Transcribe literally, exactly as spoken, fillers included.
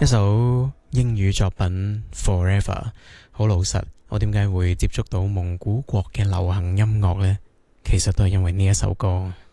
一首英語作品 Forever。 好老實，我點解會接觸到蒙古國嘅流行音樂呢？其實都係因為呢一首歌。